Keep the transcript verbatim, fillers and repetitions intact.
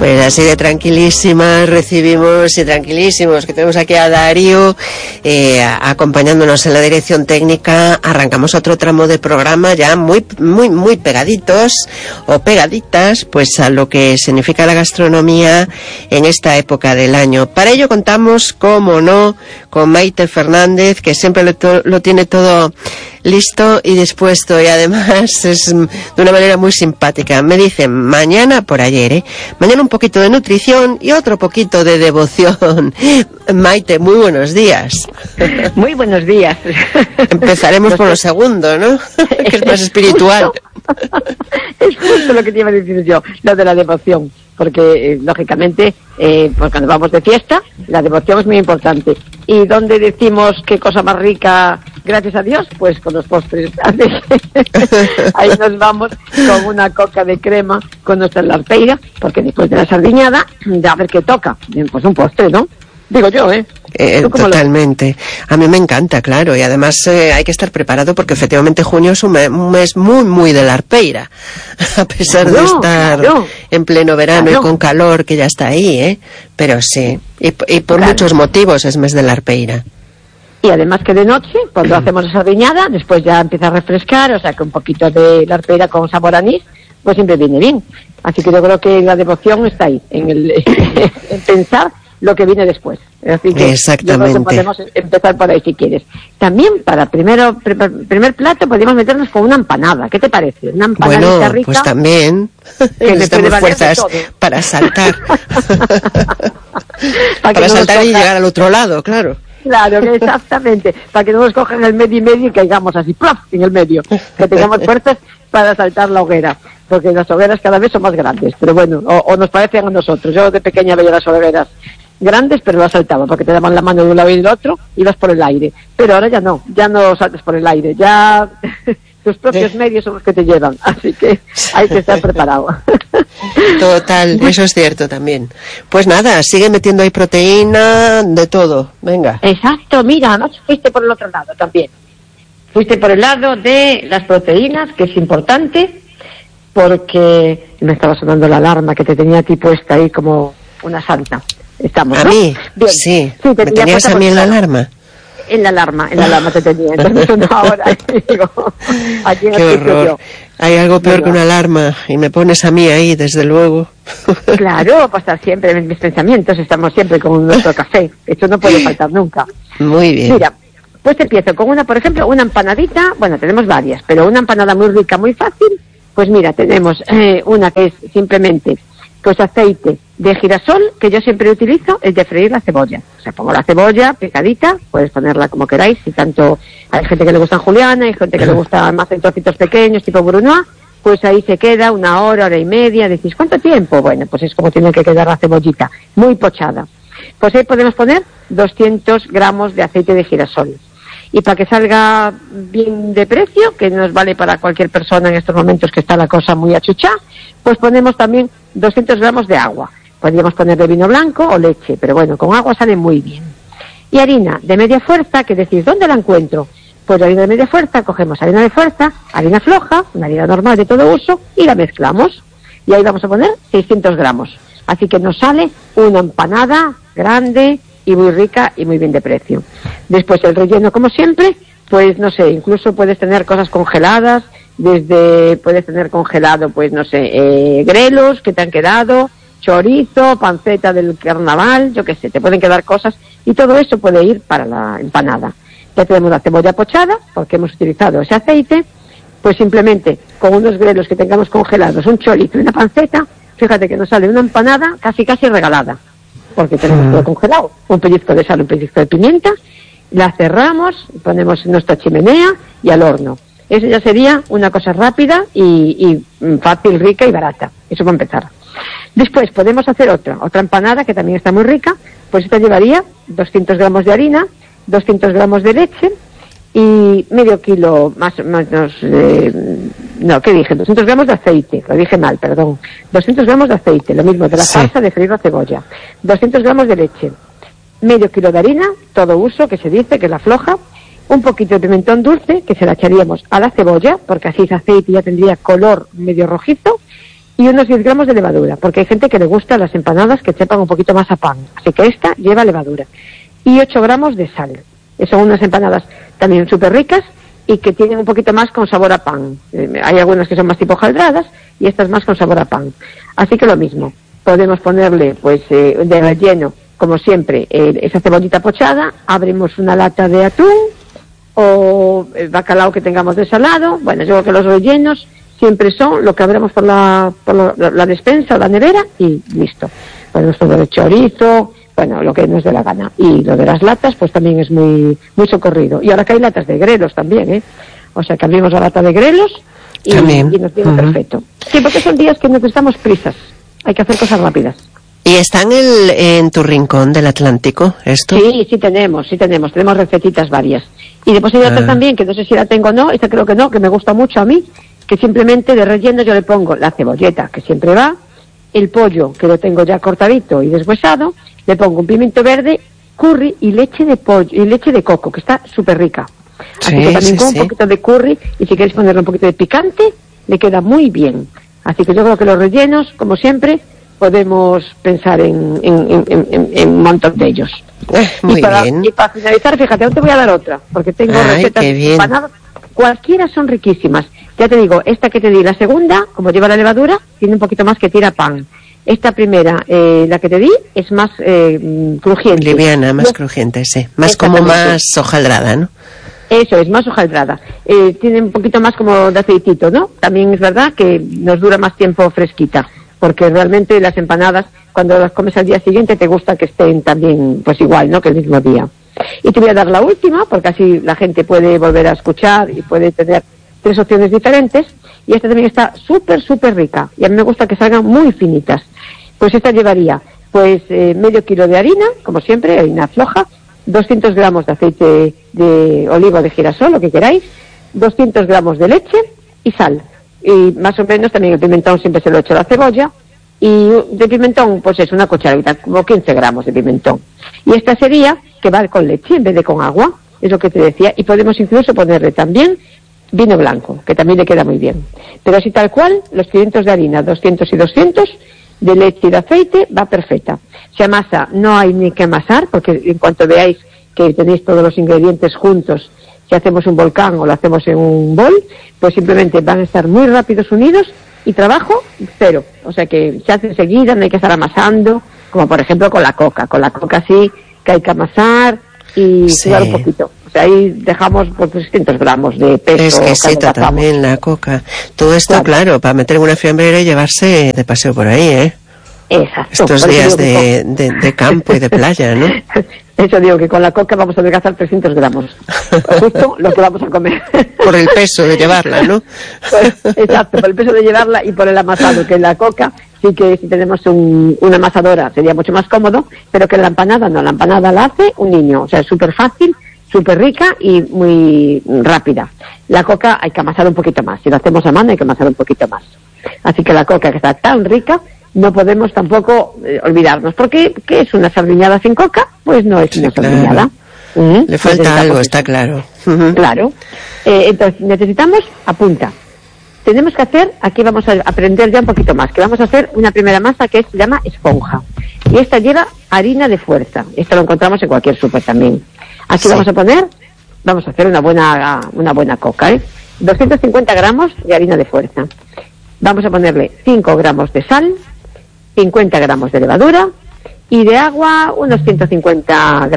Pues así de tranquilísimas recibimos y tranquilísimos que tenemos aquí a Darío eh, acompañándonos en la dirección técnica. Arrancamos otro tramo de programa ya muy muy muy pegaditos o pegaditas pues a lo que significa la gastronomía en esta época del año. Para ello contamos, como no, con Maite Fernández, que siempre lo, to- lo tiene todo listo y dispuesto, y además es de una manera muy simpática. Me dice, mañana por ayer, ¿eh? Mañana un poquito de nutrición y otro poquito de devoción. Maite, muy buenos días. Muy buenos días. Empezaremos por lo segundo, ¿no? Que es más espiritual. Es justo lo que te iba a decir yo, lo de la devoción, porque eh, lógicamente eh, pues cuando vamos de fiesta la devoción es muy importante. ¿Y dónde decimos qué cosa más rica, gracias a Dios? Pues con los postres. Ahí nos vamos con una coca de crema con nuestra larpeira, porque después de la sardiñada, a ver qué toca, pues un postre, ¿no? Digo yo, ¿eh? Eh, totalmente. Lo... A mí me encanta, claro, y además eh, hay que estar preparado porque efectivamente junio es un, me- un mes muy, muy de la arpeira, a pesar claro, de estar claro. en pleno verano claro. y con calor que ya está ahí, ¿eh? Pero sí, y, y por claro. muchos motivos es mes de la arpeira. Y además que de noche, cuando hacemos la sardiñada, después ya empieza a refrescar, o sea que un poquito de la arpeira con sabor anís, pues siempre viene bien. Así que yo creo que la devoción está ahí, en, el, en pensar lo que viene después. Así que exactamente. Yo creo que podemos empezar por ahí si quieres. También para primero pr- primer plato podríamos meternos con una empanada. ¿Qué te parece? Una empanadita bueno, rica. Pues también que necesitamos fuerzas para saltar. para para no saltar y llegar al otro lado, claro. Claro, exactamente. Para que no nos cojan el medio y medio y caigamos así, ¡plaf!, en el medio. Que tengamos fuerzas para saltar la hoguera. Porque las hogueras cada vez son más grandes. Pero bueno, o, o nos parecen a nosotros. Yo de pequeña veía las hogueras grandes, pero las saltaba, porque te daban la mano de un lado y del otro, y ibas por el aire. Pero ahora ya no, ya no saltas por el aire, ya tus propios medios son los que te llevan, así que hay que estar preparado. Total, eso es cierto también. Pues nada, sigue metiendo ahí proteína, de todo, venga. Exacto, mira, además fuiste por el otro lado también. Fuiste por el lado de las proteínas, que es importante, porque me estaba sonando la alarma que te tenía a ti puesta ahí como una santa. Estamos, ¿A ¿no? mí? Bien. Sí. sí te ¿Me tenías a mí en la alarma? En la alarma, en la alarma te tenía. Entonces no ahora digo, aquí en Qué horror. Yo. Hay algo peor no, que una alarma y me pones a mí ahí, desde luego. Claro, para estar siempre en mis pensamientos, estamos siempre con nuestro café. Esto no puede faltar nunca. Muy bien. Mira, pues te empiezo con una, por ejemplo, una empanadita. Bueno, tenemos varias, pero una empanada muy rica, muy fácil. Pues mira, tenemos eh, una que es simplemente pues aceite de girasol, que yo siempre utilizo, es de freír la cebolla. O sea, pongo la cebolla picadita, puedes ponerla como queráis, si tanto hay gente que le gusta en juliana, hay gente que le gusta más en trocitos pequeños, tipo brunoise, pues ahí se queda una hora, hora y media. Decís, ¿cuánto tiempo? Bueno, pues es como tiene que quedar la cebollita, muy pochada. Pues ahí podemos poner doscientos gramos de aceite de girasol. Y para que salga bien de precio, que nos vale para cualquier persona en estos momentos que está la cosa muy achuchá, pues ponemos también doscientos gramos de agua. Podríamos ponerle vino blanco o leche, pero bueno, con agua sale muy bien. Y harina de media fuerza, que decís, ¿dónde la encuentro? Pues la harina de media fuerza, cogemos harina de fuerza, harina floja, una harina normal de todo uso, y la mezclamos. Y ahí vamos a poner seiscientos gramos. Así que nos sale una empanada grande y muy rica y muy bien de precio. Después el relleno, como siempre, pues no sé, incluso puedes tener cosas congeladas, desde puedes tener congelado, pues no sé, eh, grelos que te han quedado, chorizo, panceta del carnaval, yo qué sé, te pueden quedar cosas, y todo eso puede ir para la empanada. Ya tenemos la cebolla pochada, porque hemos utilizado ese aceite, pues simplemente con unos grelos que tengamos congelados, un chorizo y una panceta, fíjate que nos sale una empanada casi casi regalada, porque tenemos todo congelado, un pellizco de sal, un pellizco de pimienta, la cerramos, ponemos en nuestra chimenea y al horno. Eso ya sería una cosa rápida y, y fácil, rica y barata. Eso va a empezar. Después podemos hacer otra, otra empanada que también está muy rica, pues esta llevaría doscientos gramos de harina, doscientos gramos de leche y medio kilo más o menos, eh, no, ¿qué dije? doscientos gramos de aceite, lo dije mal, perdón. doscientos gramos de aceite, lo mismo de la salsa sí. de freír la cebolla. doscientos gramos de leche, medio kilo de harina, todo uso, que se dice, que es la floja, un poquito de pimentón dulce, que se la echaríamos a la cebolla, porque así ese aceite ya tendría color medio rojizo, y unos diez gramos de levadura, porque hay gente que le gusta las empanadas que sepan un poquito más a pan, así que esta lleva levadura, y ocho gramos de sal. Son unas empanadas también súper ricas y que tienen un poquito más con sabor a pan. Eh, hay algunas que son más tipo hojaldradas y estas más con sabor a pan. Así que lo mismo, podemos ponerle pues eh, de relleno, como siempre, eh, esa cebollita pochada, abrimos una lata de atún o el bacalao que tengamos desalado. Bueno, yo creo que los rellenos siempre son lo que abramos por la, por la, la, la despensa o la nevera y listo. Podemos poner chorizo, bueno, lo que nos dé la gana. Y lo de las latas, pues también es muy muy socorrido. Y ahora que hay latas de grelos también, ¿eh? O sea, que abrimos la lata de grelos y, y nos viene uh-huh. perfecto. Sí, porque son días que necesitamos prisas. Hay que hacer cosas rápidas. ¿Y está en, el, en tu rincón del Atlántico esto? Sí, sí tenemos, sí tenemos. Tenemos recetitas varias. Y después hay otra ah. también, que no sé si la tengo o no, esta creo que no, que me gusta mucho a mí, que simplemente de relleno yo le pongo la cebolleta, que siempre va, el pollo, que lo tengo ya cortadito y deshuesado, le pongo un pimiento verde, curry y leche de pollo y leche de coco, que está súper rica. Así sí, que también sí, con sí. un poquito de curry, y si queréis ponerle un poquito de picante, le queda muy bien. Así que yo creo que los rellenos, como siempre, podemos pensar en, en, en, en, en un montón de ellos. Eh, muy y, para, bien. y para finalizar, fíjate, aún te voy a dar otra, porque tengo Ay, recetas empanadas. Cualquiera son riquísimas. Ya te digo, esta que te di, la segunda, como lleva la levadura, tiene un poquito más que tira pan. Esta primera, eh, la que te di, es más eh, crujiente. Liviana, más crujiente, sí. Más como más hojaldrada, ¿no? Eso, es más hojaldrada. Eh, tiene un poquito más como de aceitito, ¿no? También es verdad que nos dura más tiempo fresquita, porque realmente las empanadas, cuando las comes al día siguiente, te gusta que estén también, pues igual, ¿no? Que el mismo día. Y te voy a dar la última, porque así la gente puede volver a escuchar y puede tener tres opciones diferentes. Y esta también está súper, súper rica. Y a mí me gusta que salgan muy finitas. Pues esta llevaría, pues, eh, medio kilo de harina, como siempre, harina floja, doscientos gramos de aceite de oliva o de girasol, lo que queráis, doscientos gramos de leche y sal. Y más o menos también el pimentón siempre se lo echo a la cebolla. Y de pimentón, pues es una cucharadita, como quince gramos de pimentón. Y esta sería que va con leche en vez de con agua, es lo que te decía. Y podemos incluso ponerle también vino blanco, que también le queda muy bien. Pero así tal cual, los quinientos de harina, doscientos y doscientos, de leche y de aceite, va perfecta. Se amasa, no hay ni que amasar, porque en cuanto veáis que tenéis todos los ingredientes juntos, si hacemos un volcán o lo hacemos en un bol, pues simplemente van a estar muy rápidos unidos y trabajo cero. O sea que se hace enseguida, no hay que estar amasando, como por ejemplo con la coca. Con la coca sí que hay que amasar y sí. sudar un poquito. O sea, ahí dejamos por trescientos gramos de peso. Es exquisita también la coca. Todo esto, claro, claro, para meter en una fiambrera y llevarse de paseo por ahí, ¿eh? Exacto. Estos días de, de, de campo y de playa, ¿no? Eso digo, que con la coca vamos a adelgazar trescientos gramos. Justo lo que vamos a comer. Por el peso de llevarla, ¿no? Pues, exacto, por el peso de llevarla y por el amasado, que en la coca sí que si tenemos un, una amasadora sería mucho más cómodo, pero que la empanada no, la empanada la hace un niño. O sea, es súper fácil, súper rica y muy rápida. La coca hay que amasar un poquito más. Si lo hacemos a mano hay que amasar un poquito más. Así que la coca, que está tan rica, no podemos tampoco eh, olvidarnos. Porque, ¿qué es una sardiñada sin coca? Pues no es sí, una claro. sardiñada. Uh-huh. Le falta algo, está claro. Uh-huh. Claro. Eh, entonces, necesitamos, apunta. Tenemos que hacer, aquí vamos a aprender ya un poquito más, que vamos a hacer una primera masa que se llama esponja. Y esta lleva harina de fuerza. Esto lo encontramos en cualquier súper también. Aquí sí. vamos a poner, vamos a hacer una buena, una buena coca, ¿eh? doscientos cincuenta gramos de harina de fuerza. Vamos a ponerle cinco gramos de sal, cincuenta gramos de levadura y de agua unos ciento cincuenta gramos.